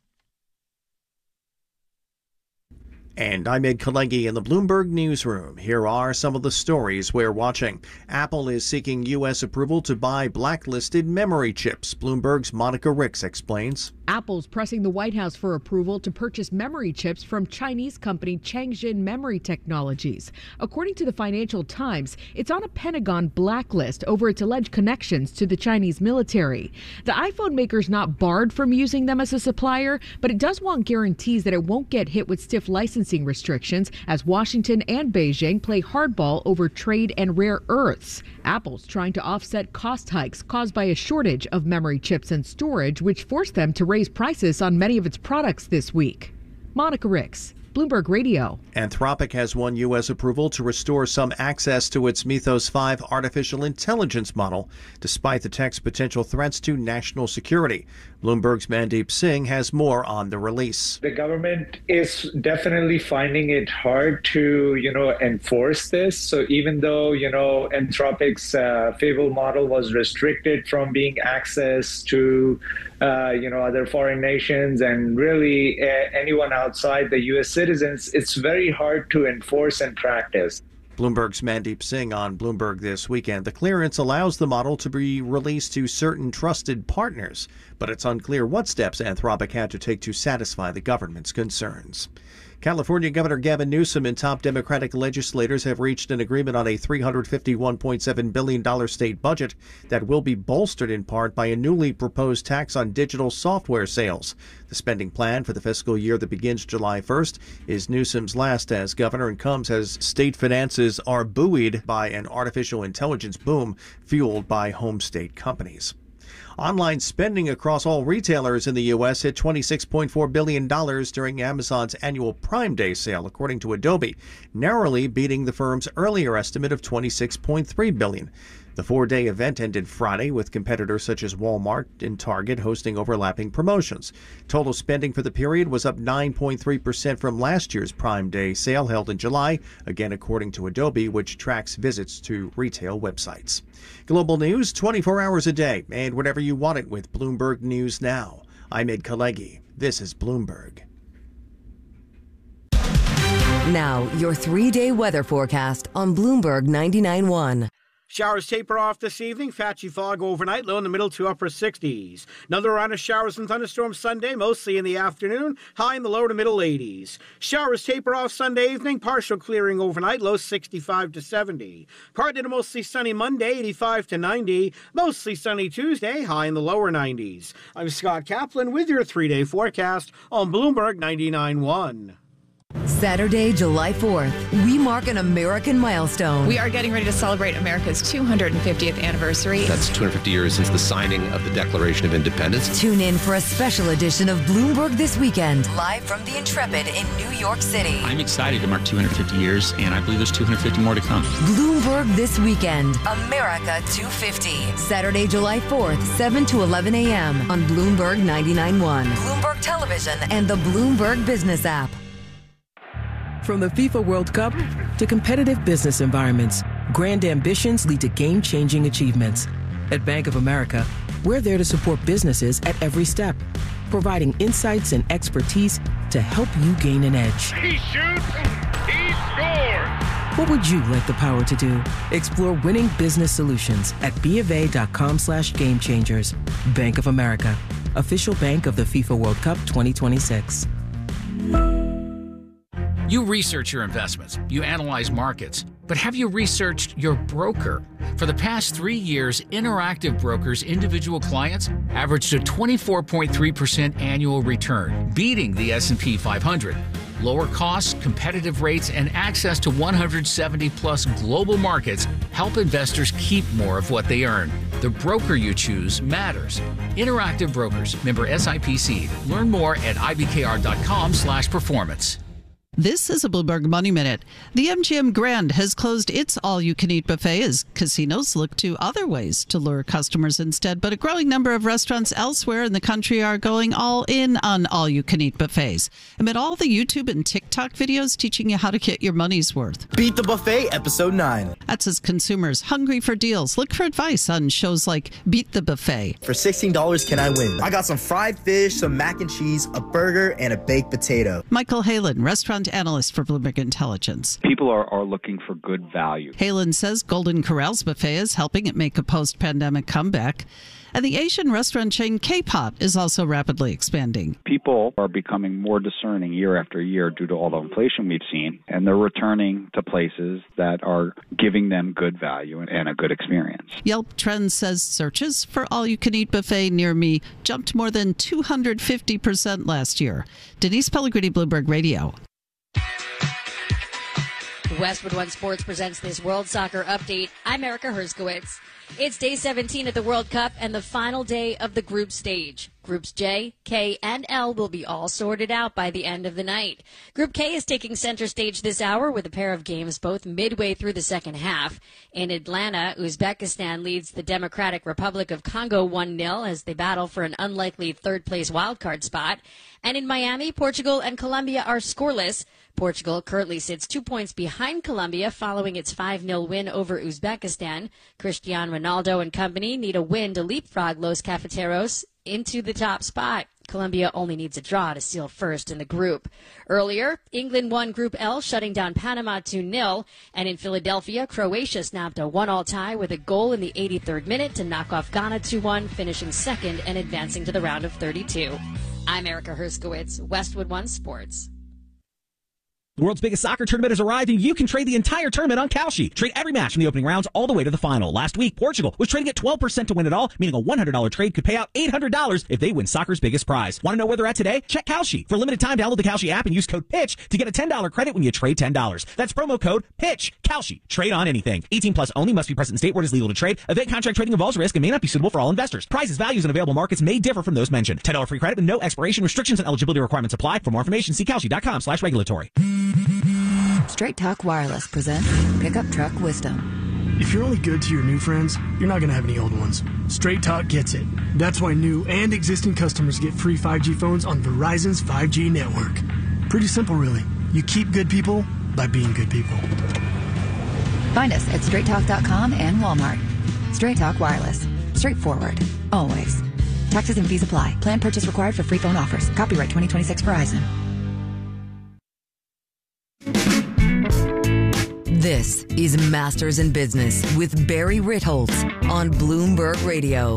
And I'm Ed Kalegi in the Bloomberg Newsroom. Here are some of the stories we're watching. Apple is seeking U S approval to buy blacklisted memory chips. Bloomberg's Monica Ricks explains. Apple's pressing the White House for approval to purchase memory chips from Chinese company Changxin Memory Technologies. According to the Financial Times, it's on a Pentagon blacklist over its alleged connections to the Chinese military. The iPhone maker's not barred from using them as a supplier, but it does want guarantees that it won't get hit with stiff licensing restrictions as Washington and Beijing play hardball over trade and rare earths. Apple's trying to offset cost hikes caused by a shortage of memory chips and storage, which forced them to raise prices on many of its products this week. Monica Ricks, Bloomberg Radio. Anthropic has won U S approval to restore some access to its Mythos five artificial intelligence model, despite the tech's potential threats to national security. Bloomberg's Mandeep Singh has more on the release. The government is definitely finding it hard to, you know, enforce this. So even though, you know, Anthropic's uh, Fable model was restricted from being accessed to, uh, you know, other foreign nations and really uh, anyone outside the U S citizens, it's very hard to enforce and practice. Bloomberg's Mandeep Singh on Bloomberg This Weekend. The clearance allows the model to be released to certain trusted partners, but it's unclear what steps Anthropic had to take to satisfy the government's concerns. California Governor Gavin Newsom and top Democratic legislators have reached an agreement on a three hundred fifty-one point seven billion dollars state budget that will be bolstered in part by a newly proposed tax on digital software sales. The spending plan for the fiscal year that begins July first is Newsom's last as governor and comes as state finances are buoyed by an artificial intelligence boom fueled by home state companies. Online spending across all retailers in the U S hit twenty-six point four billion dollars during Amazon's annual Prime Day sale, according to Adobe, narrowly beating the firm's earlier estimate of twenty-six point three billion dollars. The four-day event ended Friday with competitors such as Walmart and Target hosting overlapping promotions. Total spending for the period was up nine point three percent from last year's Prime Day sale held in July, again according to Adobe, which tracks visits to retail websites. Global news twenty-four hours a day and whenever you want it with Bloomberg News Now. I'm Ed Kalegi. This is Bloomberg. Now, your three-day weather forecast on Bloomberg ninety-nine point one. Showers taper off this evening. Patchy fog overnight, low in the middle to upper sixties. Another round of showers and thunderstorms Sunday, mostly in the afternoon, high in the low to middle eighties. Showers taper off Sunday evening, partial clearing overnight, low sixty-five to seventy. Partly to mostly sunny Monday, eighty-five to ninety. Mostly sunny Tuesday, high in the lower nineties. I'm Scott Kaplan with your three-day forecast on Bloomberg ninety-nine point one. Saturday, July fourth, we mark an American milestone. We are getting ready to celebrate America's two hundred fiftieth anniversary. That's two hundred fifty years since the signing of the Declaration of Independence. Tune in for a special edition of Bloomberg This Weekend, live from the Intrepid in New York City. I'm excited to mark two hundred fifty years, and I believe there's two hundred fifty more to come. Bloomberg This Weekend, America two fifty. Saturday, July fourth, seven to eleven a.m. on Bloomberg ninety-nine point one, Bloomberg Television, and the Bloomberg Business app. From the FIFA World Cup to competitive business environments, grand ambitions lead to game-changing achievements. At Bank of America, we're there to support businesses at every step. providing insights and expertise to help you gain an edge. He shoots, he scores! What would you like the power to do? Explore winning business solutions at BofA.com slash game changers. Bank of America, official bank of the FIFA World Cup twenty twenty-six. You research your investments, you analyze markets, but have you researched your broker? For the past three years, Interactive Brokers' individual clients averaged a twenty-four point three percent annual return, beating the S and P five hundred. Lower costs, competitive rates, and access to one hundred seventy plus global markets help investors keep more of what they earn. The broker you choose matters. Interactive Brokers, member S I P C. Learn more at ibkr.com slash performance. This is a Bloomberg Money Minute. The M G M Grand has closed its all-you-can-eat buffet as casinos look to other ways to lure customers instead. But a growing number of restaurants elsewhere in the country are going all in on all-you-can-eat buffets. Amid all the YouTube and TikTok videos teaching you how to get your money's worth. Beat the Buffet, Episode nine. That's as consumers hungry for deals look for advice on shows like Beat the Buffet. For sixteen dollars, can I win? I got some fried fish, some mac and cheese, a burger, and a baked potato. Michael Halen, restaurant analyst for Bloomberg Intelligence. People are, are looking for good value. Halen says Golden Corral's buffet is helping it make a post-pandemic comeback. And the Asian restaurant chain K-Pot is also rapidly expanding. People are becoming more discerning year after year due to all the inflation we've seen, and they're returning to places that are giving them good value and, and a good experience. Yelp Trends says searches for all-you-can-eat buffet near me jumped more than two hundred fifty percent last year. Denise Pellegrini, Bloomberg Radio. Westwood One Sports presents this World Soccer Update. I'm Erica Herskowitz. It's day seventeen at the World Cup and the final day of the group stage. Groups J, K, and L will be all sorted out by the end of the night. Group K is taking center stage this hour with a pair of games both midway through the second half. In Atlanta, Uzbekistan leads the Democratic Republic of Congo one nil as they battle for an unlikely third-place wildcard spot. And in Miami, Portugal and Colombia are scoreless. Portugal currently sits two points behind Colombia following its five nil win over Uzbekistan. Cristiano Ronaldo and company need a win to leapfrog Los Cafeteros into the top spot. Colombia only needs a draw to seal first in the group. Earlier, England won Group L, shutting down Panama two nil. And in Philadelphia, Croatia snapped a one-all tie with a goal in the eighty-third minute to knock off Ghana two one, finishing second and advancing to the round of thirty-two. I'm Erica Herskowitz, Westwood One Sports. The world's biggest soccer tournament has arrived, and you can trade the entire tournament on Kalshi. Trade every match from the opening rounds all the way to the final. Last week, Portugal was trading at twelve percent to win it all, meaning a one hundred dollars trade could pay out eight hundred dollars if they win soccer's biggest prize. Want to know where they're at today? Check Kalshi. For a limited time, download the Kalshi app and use code PITCH to get a ten dollars credit when you trade ten dollars. That's promo code PITCH. Kalshi. Trade on anything. eighteen plus only. Must be present in state where it is legal to trade. Event contract trading involves risk and may not be suitable for all investors. Prices, values, and available markets may differ from those mentioned. ten dollars free credit with no expiration. Restrictions and eligibility requirements apply. For more information, see Kalshi.com slash regulatory. Straight Talk Wireless presents Pickup Truck Wisdom. If you're only good to your new friends, you're not going to have any old ones. Straight Talk gets it. That's why new and existing customers get free five G phones on Verizon's five G network. Pretty simple, really. You keep good people by being good people. Find us at straight talk dot com and Walmart. Straight Talk Wireless. Straightforward. Always. Taxes and fees apply. Plan purchase required for free phone offers. Copyright twenty twenty-six Verizon. This is Masters in Business with Barry Ritholtz on Bloomberg Radio.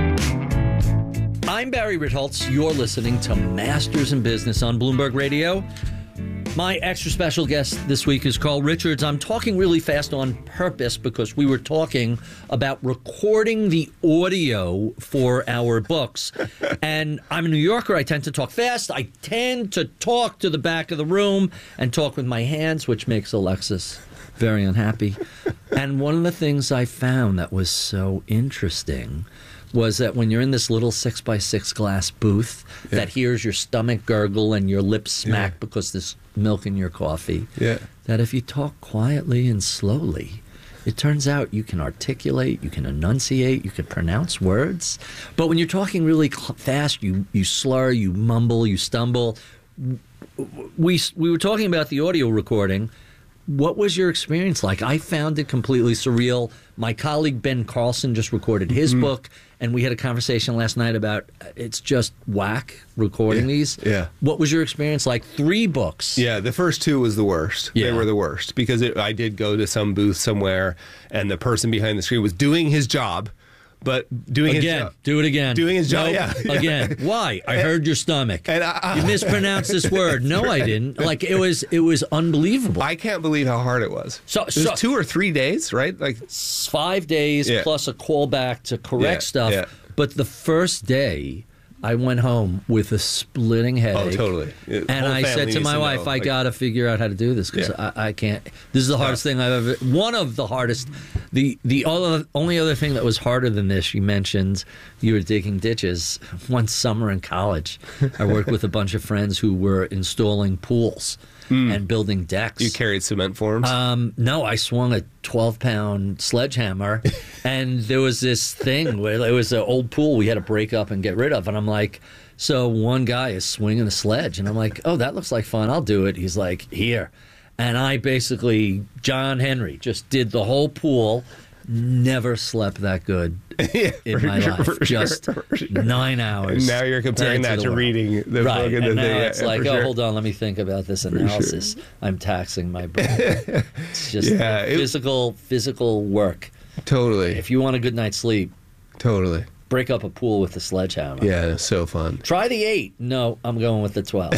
I'm Barry Ritholtz. You're listening to Masters in Business on Bloomberg Radio. My extra special guest this week is Carl Richards. I'm talking really fast on purpose because we were talking about recording the audio for our books. And I'm a New Yorker. I tend to talk fast. I tend to talk to the back of the room and talk with my hands, which makes Alexis very unhappy. And one of the things I found that was so interesting was that when you're in this little six by six glass booth yeah. that hears your stomach gurgle and your lips smack yeah. because there's milk in your coffee, yeah. that if you talk quietly and slowly, it turns out you can articulate, you can enunciate, you can pronounce words. But when you're talking really fast, you, you slur, you mumble, you stumble. We, we were talking about the audio recording. what was your experience like? I found it completely surreal. My colleague Ben Carlson just recorded his Mhm. book, and we had a conversation last night about uh, it's just whack recording Yeah. these. Yeah. What was your experience like? Three books. Yeah, the first two was the worst. Yeah. They were the worst because it, I did go to some booth somewhere, and the person behind the screen was doing his job, but doing his Again, job. do it again. Doing his job, Nope. yeah, yeah. Again. Why? I heard your stomach. And I, you mispronounced this word. No, I didn't. Like it was, it was unbelievable. I can't believe how hard it was. So, It was so two or three days, right? Like five days Yeah. plus a callback to correct Yeah, stuff. yeah. But the first day, I went home with a splitting headache. Oh, totally. Yeah, And whole I family said to needs my to wife, know, I like- got to figure out how to do this because Yeah. I, I can't. This is the hardest thing I've ever. One of the hardest. The the other, only other thing that was harder than this, you mentioned you were digging ditches. One summer in college, I worked with a bunch of friends who were installing pools and building decks. You carried cement forms? Um, no, I swung a twelve-pound sledgehammer, and there was this thing where it was an old pool we had to break up and get rid of, and I'm like, so one guy is swinging a sledge, and I'm like, oh, that looks like fun, I'll do it. He's like, here. And I basically, John Henry, just did the whole pool, never slept that good in my sure, life. for Just sure, for sure. nine hours. And now you're comparing into that the to world. reading the right. book and and the now thing. it's Yeah, like, for oh, sure. hold on, let me think about this sure. analysis. I'm taxing my brain. It's just Yeah, it- physical, physical work. Totally. If you want a good night's sleep, Totally. break up a pool with a sledgehammer. Yeah, it's so fun. Try the eight. No, I'm going with the twelve.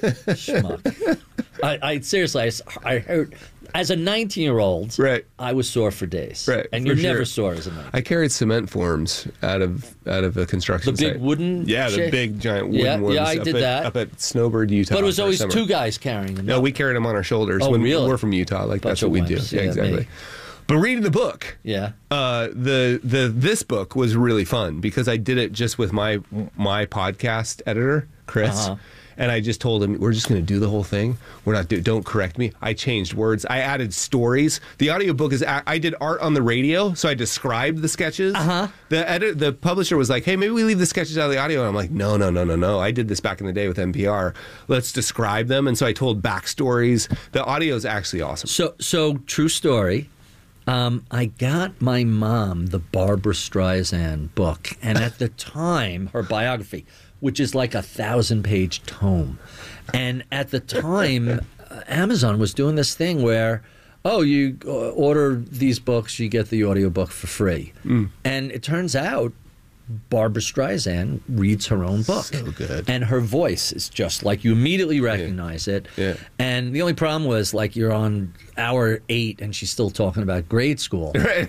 Schmuck. I, I seriously, I, s- I heard as a nineteen-year-old, right? I was sore for days. Right, and for you're sure. never sore as a nineteen. I carried cement forms out of out of a construction The big site. wooden Yeah, the shit? big giant wooden Yeah, ones. yeah, I up did at, that. up at Snowbird, Utah. But it was for always summer. two guys carrying them. No, we carried them on our shoulders. Oh, when really? We're from Utah. Like Bunch that's what of we wimps. do. Yeah, Yeah, exactly. me. But reading the book, yeah, uh, the the this book was really fun because I did it just with my my podcast editor, Chris. Uh-huh. And I just told him, we're just going to do the whole thing. We're not, do, don't correct me. I changed words. I added stories. The audiobook is, I did art on the radio, so I described the sketches. Uh-huh. The edit, the publisher was like, hey, maybe we leave the sketches out of the audio. And I'm like, no, no, no, no, no. I did this back in the day with N P R. Let's describe them. And so I told backstories. The audio is actually awesome. So, so true story. Um, I got my mom the Barbara Streisand book, and at the time, her biography, which is like a thousand-page tome, and at the time, uh, Amazon was doing this thing where, oh, you uh, order these books, you get the audiobook for free, Mm. and it turns out Barbara Streisand reads her own book. So good. And her voice is just like you immediately recognize it. Yeah. And the only problem was like you're on hour eight and she's still talking about grade school.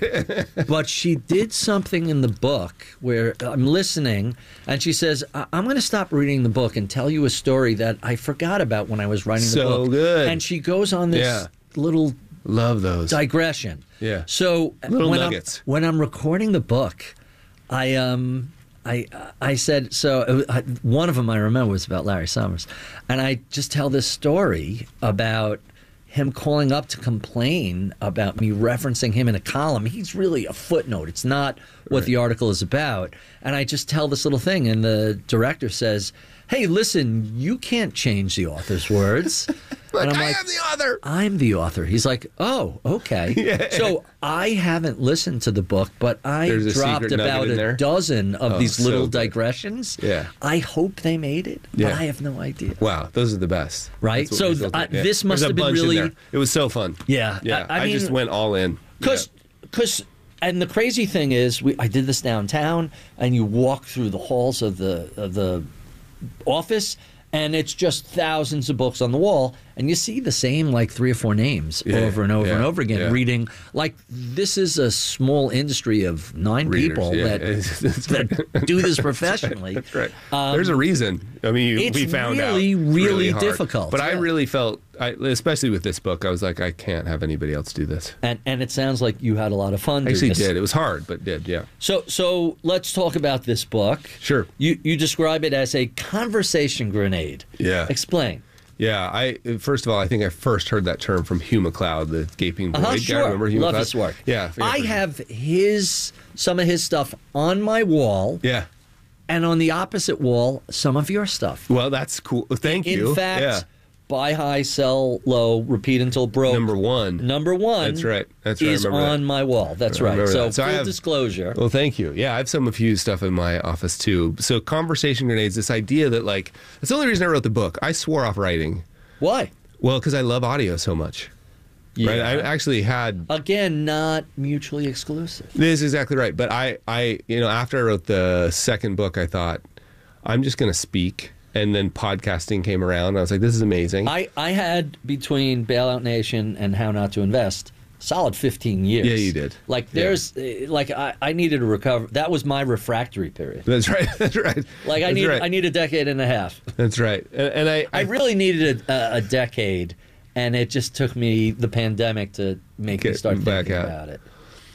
But she did something in the book where I'm listening and she says, I- I'm going to stop reading the book and tell you a story that I forgot about when I was writing the So book. good. And she goes on this Yeah. little Love those. digression. Yeah. So Little when nuggets. I'm, when I'm recording the book, I um I I said so. It was, I, one of them I remember was about Larry Summers, and I just tell this story about him calling up to complain about me referencing him in a column. He's really a footnote. It's not what Right. the article is about. And I just tell this little thing, and the director says, hey, listen, you can't change the author's words. Like, and I'm I like, am the author. I'm the author. He's like, oh, okay. Yeah. So I haven't listened to the book, but I There's a dropped secret nugget about in a there? dozen of Oh, these so little good. digressions. Yeah. I hope they made it, Yeah. but I have no idea. Wow, those are the best. Right? That's what So we still th- think, I- this must There's a have been bunch in really- there. It was so fun. Yeah. Yeah. I- I I, just mean- went all in. Because, because, and the crazy thing is, we I did this downtown, and you walk through the halls of the of the office, and it's just thousands of books on the wall, and you see the same like three or four names Yeah, over and over yeah, and over again. yeah. Reading like this is a small industry of nine Readers, people yeah. that That's right. that do this professionally. That's right. Um, There's a reason. I mean, you, it's we found really, out. really hard. difficult, But I yeah. really felt, I, especially with this book, I was like, I can't have anybody else do this. And and it sounds like you had a lot of fun. I doing actually this. did. It was hard, but did, yeah. So, so let's talk about this book. Sure. You you describe it as a conversation grenade. Yeah. Explain. Yeah, I first of all, I think I first heard that term from Hugh MacLeod, the gaping void Uh-huh, guy. sure. Remember Hugh Love MacLeod? his work. Yeah, I have his some of his stuff on my wall. Yeah. And on the opposite wall, some of your stuff. Well, that's cool. Thank In you. fact, yeah. buy high, sell low, repeat until broke. Number one. Number one. That's right. That's right. Is I remember on that. my wall. That's I right. remember So, that. So I full have- disclosure. Well, thank you. Yeah, I have some a few stuff in my office too. So conversation grenades, this idea that like, that's the only reason I wrote the book. I swore off writing. Why? Well, because I love audio so much. Yeah. Right? I actually had... Again, not mutually exclusive. This is exactly right. But I, I, you know, after I wrote the second book, I thought, I'm just going to speak. And then podcasting came around. I was like, this is amazing. I, I had between Bailout Nation and How Not to Invest solid fifteen years. Yeah, you did. Like there's uh, like I, I needed to recover. That was my refractory period. That's right. That's right. Like I That's need right. I need a decade and a half. That's right. And, and I, I, I really needed a, a decade, and it just took me the pandemic to make me start back thinking out. about it.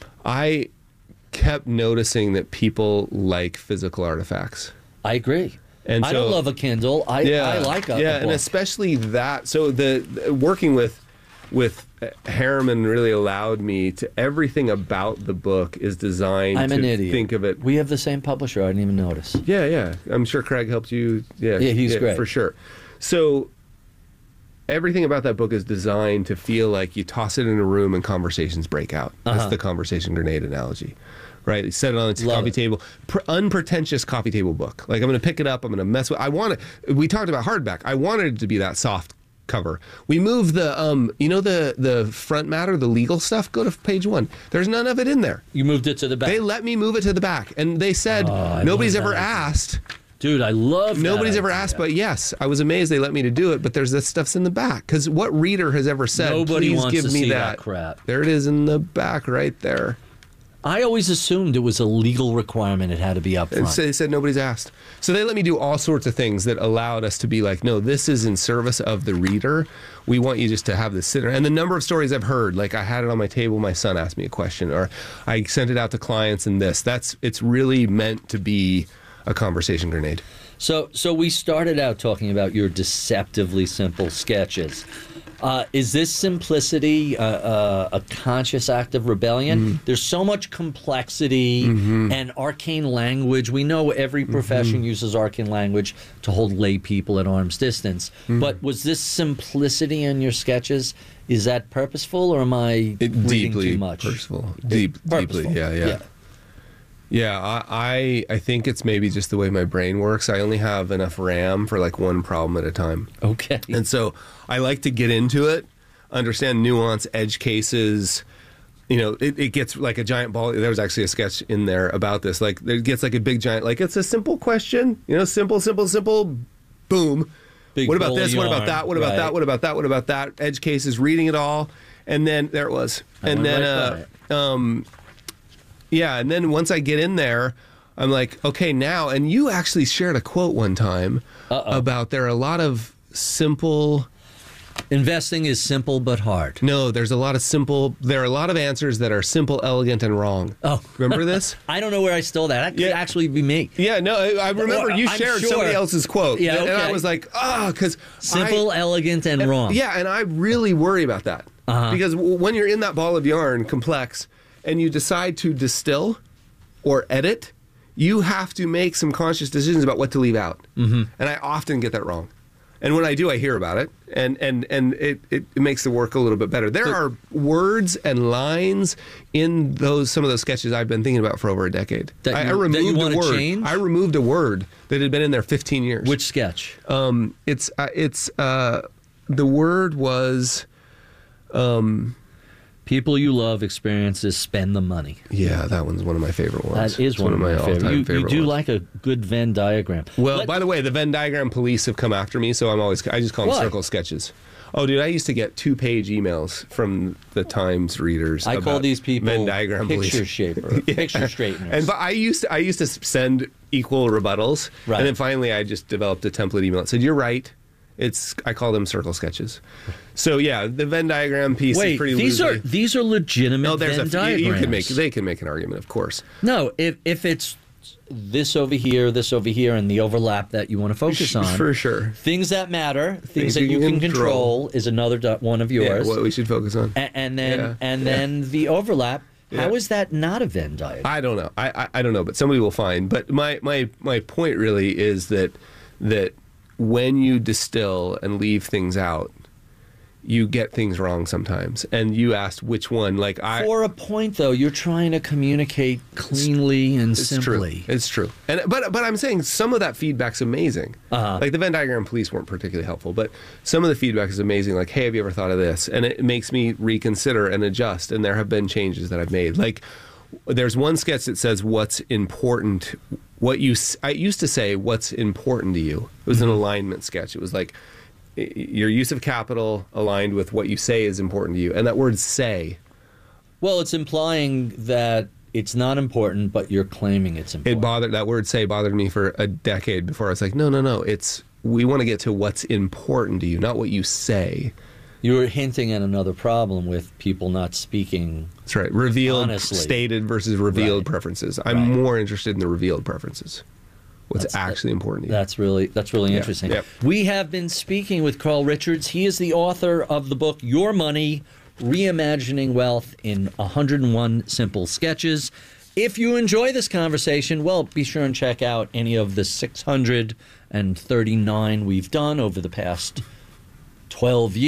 I kept noticing that people like physical artifacts. I agree. And I so, don't love a Kindle. I, yeah, I like a, yeah, a and book. especially that. So the, the working with with Harriman really allowed me to everything about the book is designed I'm to an idiot. think of it. We have the same publisher. I didn't even notice. Yeah, yeah. I'm sure Craig helped you. Yeah, Yeah, he's great. for sure. So everything about that book is designed to feel like you toss it in a room and conversations break out. That's Uh-huh. the conversation grenade analogy. Right, you set it on its Love coffee it. table, Pr- unpretentious coffee table book. Like I'm going to pick it up, I'm going to mess with. I want it. We talked about hardback. I wanted it to be that soft cover. We moved the, um, you know, the the front matter, the legal stuff. Go to page one. There's none of it in there. You moved it to the back. They let me move it to the back, and they said Oh, I nobody's love ever that idea. asked. Dude, I love that Nobody's ever idea. asked, but yes, I was amazed they let me to do it. But there's this stuff's in the back because what reader has ever said? Nobody Please wants give to me see that. that crap. There it is in the back, right there. I always assumed it was a legal requirement. It had to be up And front. so they said nobody's asked. So they let me do all sorts of things that allowed us to be like, no, this is in service of the reader. We want you just to have this sit there. And the number of stories I've heard, like I had it on my table, my son asked me a question, or I sent it out to clients and this. That's it's really meant to be a conversation grenade. So, so we started out talking about your deceptively simple sketches. Uh, is this simplicity uh, uh, a conscious act of rebellion? Mm-hmm. There's so much complexity Mhm. and arcane language. We know every profession Mhm. uses arcane language to hold lay people at arm's distance. Mhm. But was this simplicity in your sketches? Is that purposeful, or am I It, reading deeply too much? purposeful. Deep, Purposeful. deeply, yeah, yeah. Yeah. Yeah, I, I I think it's maybe just the way my brain works. I only have enough RAM for like one problem at a time. Okay. And so I like to get into it, understand nuance, edge cases. You know, it, it gets like a giant ball. There was actually a sketch in there about this. Like, it gets like a big giant, like it's a simple question, you know, simple, simple, simple, boom. Big what about ball of this? What about yarn, that? What about right. that? What about that? What about that? Edge cases, reading it all. And then there it was. I And went then, right uh, um, yeah, and then once I get in there, I'm like, okay, now, and you actually shared a quote one time Uh-oh. about there are a lot of simple. Investing is simple but hard. No, there's a lot of simple, there are a lot of answers that are simple, elegant, and wrong. Oh. Remember this? I don't know where I stole that. That could Yeah. actually be me. Yeah, no, I, I remember Well, you I'm shared sure. somebody else's quote. Yeah, And I okay. was like, ah, oh, because Simple, elegant, and wrong. Yeah, and I really worry about that. Uh-huh. Because w- when you're in that ball of yarn, complex, and you decide to distill or edit, you have to make some conscious decisions about what to leave out. Mm-hmm. And I often get that wrong. And when I do, I hear about it, and and and it, it, it makes the work a little bit better. There are words and lines in those some of those sketches I've been thinking about for over a decade. That I, I you- that you removed wanna a word. change? I removed a word that had been in there fifteen years. Which sketch? Um, it's uh, it's uh, the word was. Um, People you love, experiences, spend the money. Yeah, that one's one of my favorite ones. That is It's one, of my, all-time favorite. You, favorite you do ones. like a good Venn diagram. Well, Let- by the way, the Venn diagram police have come after me, so I'm always I just call them Why? circle sketches. Oh, dude, I used to get two-page emails from the Times readers. I call about these people Venn diagram picture police. shaper, Yeah. picture straighteners. And but I used to I used to send equal rebuttals, Right. and then finally I just developed a template email that said, "You're right." It's I call them circle sketches. So yeah, the Venn diagram piece Wait, is pretty these loosely. are these are legitimate No, there's Venn a diagrams. you, you can make they can make an argument, of course. No, if if it's this over here, this over here, and the overlap that you want to focus on, For sure. things that matter, things, Things that you you can can control, is another do- one of yours. Yeah, what we should focus on. A- and then Yeah, and yeah. then the overlap. How Yeah. is that not a Venn diagram? I don't know. I, I I don't know, but somebody will find. But my my my point really is that that when you distill and leave things out, you get things wrong sometimes. And you asked which one. Like I, For a point, though, you're trying to communicate cleanly and it's simply. True. It's true. And but but I'm saying some of that feedback's amazing. Uh-huh. Like the Venn diagram police weren't particularly helpful, but some of the feedback is amazing. Like, hey, have you ever thought of this? And it makes me reconsider and adjust. And there have been changes that I've made. Like there's one sketch that says what's important. What you I used to say what's important to you. It was an alignment sketch. It was like your use of capital aligned with what you say is important to you. And that word say. Well, it's implying that it's not important, but you're claiming it's important. It bothered, that word say bothered me for a decade before I was like, no, no, no. It's, we want to get to what's important to you, not what you say. You were hinting at another problem with people not speaking. That's right. Revealed, honestly. Stated versus revealed right. preferences. I'm right. more interested in the revealed preferences. What's that's, actually important to you. That's really that's really yeah. interesting. Yep. We have been speaking with Carl Richards. He is the author of the book Your Money, Reimagining Wealth in one hundred one Simple Sketches. If you enjoy this conversation, well, be sure and check out any of the six hundred thirty-nine we've done over the past twelve years.